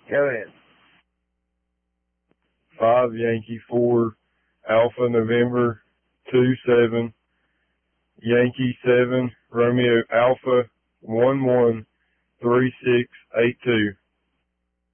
Go ahead. 5 Yankee 4 Alpha November 27 Yankee 7 Romeo Alpha 113682.